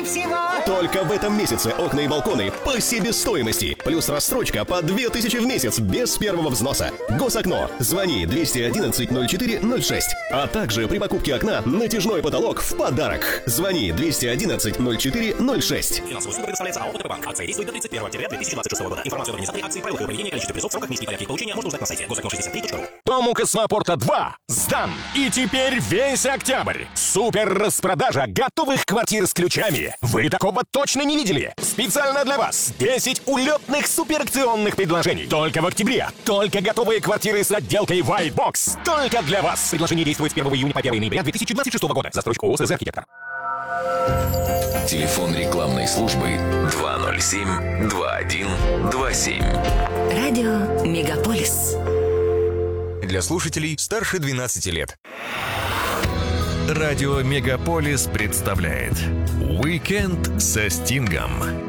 всего. Только в этом месяце окна и балконы по себестоимости. Плюс рассрочка по 2000 в месяц без первого взноса. Госокно. Звони 211-04-06. А также при покупке окна натяжной потолок в подарок. Звони 211-04-06. Финансовая услуга предоставляется АО «ОТП-банк». Акция действует до 31 октября 2026 года. Информацию об организации акции, правилах и проведения, количестве призов, сроках низких порядке их получения можно узнать на сайте госокно63.ру. Дому Космопорта 2 сдан. И теперь весь октябрь. Супер распродажа готовых квартир с ключами. Вы такого точно не видели. Специально для вас 10 улетных суперакционных предложений. Только в октябре. Только готовые квартиры с отделкой White Box. Только для вас. Предложение действует с 1 июня по 1 ноября 2026 года. Застройщик ООО «СЗ Архитектор». Телефон рекламной службы 207-2127. Радио Мегаполис. Для слушателей старше 12 лет. Радио Мегаполис представляет «Уикенд со Стингом».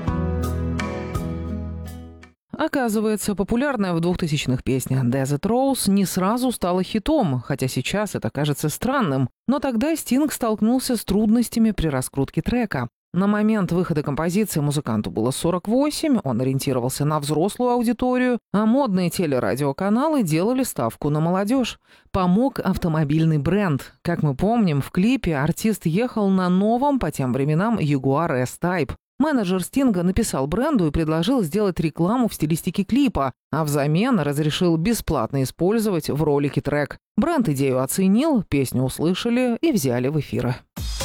Оказывается, популярная в 2000-х песня «Desert Rose» не сразу стала хитом, хотя сейчас это кажется странным. Но тогда Стинг столкнулся с трудностями при раскрутке трека. На момент выхода композиции музыканту было 48, он ориентировался на взрослую аудиторию, а модные телерадиоканалы делали ставку на молодежь. Помог автомобильный бренд. Как мы помним, в клипе артист ехал на новом по тем временам Jaguar S-Type. Менеджер Стинга написал бренду и предложил сделать рекламу в стилистике клипа, а взамен разрешил бесплатно использовать в ролике трек. Бренд идею оценил, песню услышали и взяли в эфиры.